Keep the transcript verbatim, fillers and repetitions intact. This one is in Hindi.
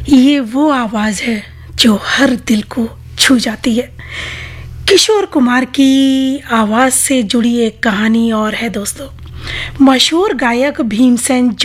ये वो आवाज़ है जो हर दिल को छू जाती है। किशोर कुमार की आवाज़ से जुड़ी एक कहानी और है दोस्तों। मशहूर गायक भीमसेन